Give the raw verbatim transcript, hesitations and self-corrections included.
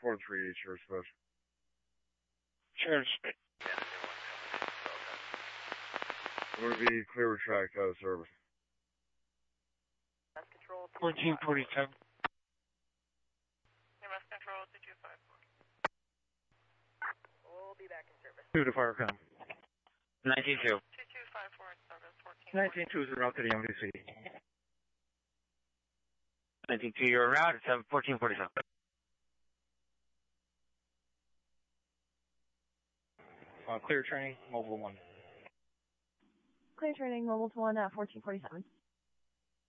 one three eight, sure, special. Sure. I'm going to be clear retract out of service. fourteen forty-seven. Mass control two two five four. We'll be back in service. Two to Firecom. nineteen two. two two five four in service, fourteen. nineteen two is the route to the M V C. nineteen two, you're route, it's fourteen forty-seven. Uh, clear training, mobile one. Clear training, mobile to one at fourteen forty-seven.